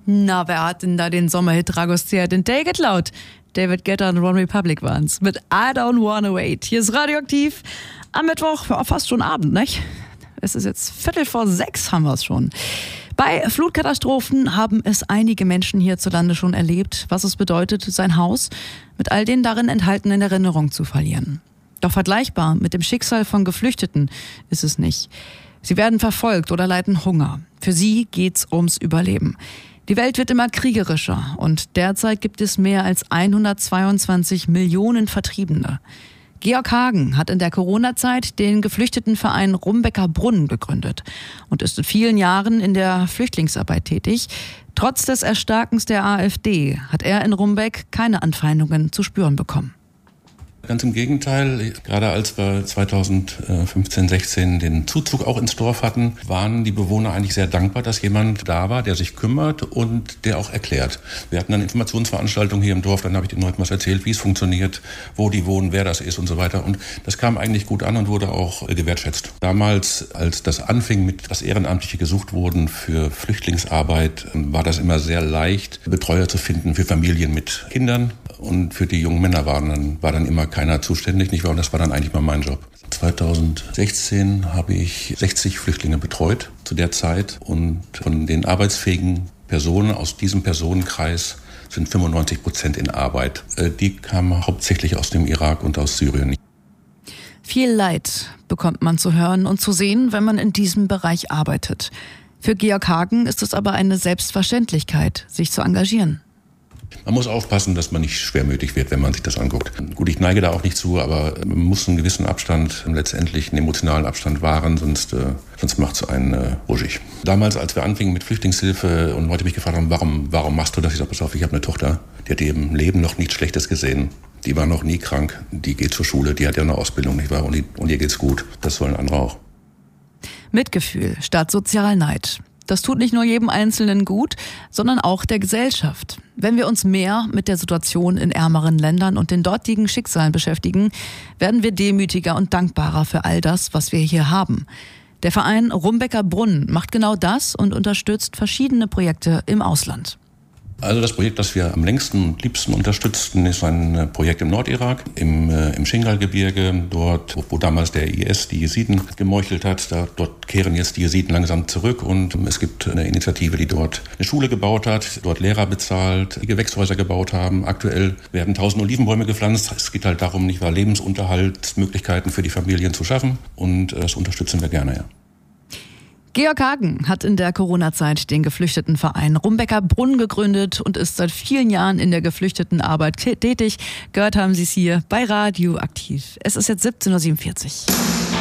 Na, wer hat denn da den Sommerhit Dragostea den Day geklaut? David Guetta und One Republic waren's. Mit I Don't Wanna Wait. Hier ist Radioaktiv. Am Mittwoch, fast schon Abend, nicht? Es ist jetzt 5:45, haben wir es schon. Bei Flutkatastrophen haben es einige Menschen hierzulande schon erlebt, was es bedeutet, sein Haus mit all den darin enthaltenen Erinnerungen zu verlieren. Doch vergleichbar mit dem Schicksal von Geflüchteten ist es nicht. Sie werden verfolgt oder leiden Hunger. Für sie geht's ums Überleben. Die Welt wird immer kriegerischer und derzeit gibt es mehr als 122 Millionen Vertriebene. Georg Hagen hat in der Corona-Zeit den Geflüchtetenverein Rumbecker Brunnen gegründet und ist in vielen Jahren in der Flüchtlingsarbeit tätig. Trotz des Erstarkens der AfD hat er in Rumbeck keine Anfeindungen zu spüren bekommen. Ganz im Gegenteil, gerade als wir 2015, 16 den Zuzug auch ins Dorf hatten, waren die Bewohner eigentlich sehr dankbar, dass jemand da war, der sich kümmert und der auch erklärt. Wir hatten dann Informationsveranstaltungen hier im Dorf, dann habe ich den Leuten was erzählt, wie es funktioniert, wo die wohnen, wer das ist und so weiter. Und das kam eigentlich gut an und wurde auch gewertschätzt. Damals, als das anfing mit, dass Ehrenamtliche gesucht wurden für Flüchtlingsarbeit, war das immer sehr leicht, Betreuer zu finden für Familien mit Kindern. Und für die jungen Männer war dann immer keiner zuständig, nicht wahr? Und das war dann eigentlich mal mein Job. 2016 habe ich 60 Flüchtlinge betreut zu der Zeit. Und von den arbeitsfähigen Personen aus diesem Personenkreis sind 95% in Arbeit. Die kamen hauptsächlich aus dem Irak und aus Syrien. Viel Leid bekommt man zu hören und zu sehen, wenn man in diesem Bereich arbeitet. Für Georg Hagen ist es aber eine Selbstverständlichkeit, sich zu engagieren. Man muss aufpassen, dass man nicht schwermütig wird, wenn man sich das anguckt. Gut, ich neige da auch nicht zu, aber man muss einen gewissen Abstand, letztendlich einen emotionalen Abstand wahren, sonst macht es einen ruschig. Damals, als wir anfingen mit Flüchtlingshilfe und Leute mich gefragt haben, warum machst du das? Ich sage, pass auf, ich habe eine Tochter, die hat im Leben noch nichts Schlechtes gesehen. Die war noch nie krank, die geht zur Schule, die hat ja eine Ausbildung, nicht wahr? Und ihr geht's gut. Das sollen andere auch. Mitgefühl statt Sozialneid. Das tut nicht nur jedem Einzelnen gut, sondern auch der Gesellschaft. Wenn wir uns mehr mit der Situation in ärmeren Ländern und den dortigen Schicksalen beschäftigen, werden wir demütiger und dankbarer für all das, was wir hier haben. Der Verein Rumbecker Brunnen macht genau das und unterstützt verschiedene Projekte im Ausland. Also das Projekt, das wir am längsten und liebsten unterstützten, ist ein Projekt im Nordirak, im Shingal-Gebirge, dort, wo damals der IS die Jesiden gemeuchelt hat. Dort kehren jetzt die Jesiden langsam zurück und es gibt eine Initiative, die dort eine Schule gebaut hat, dort Lehrer bezahlt, die Gewächshäuser gebaut haben. Aktuell werden 1000 Olivenbäume gepflanzt. Es geht halt darum, nicht wahr, Lebensunterhaltsmöglichkeiten für die Familien zu schaffen und das unterstützen wir gerne, ja. Georg Hagen hat in der Corona-Zeit den Geflüchtetenverein Rumbecker Brunnen gegründet und ist seit vielen Jahren in der Geflüchtetenarbeit tätig. Gehört haben Sie es hier bei Radioaktiv. Es ist jetzt 17:47 Uhr.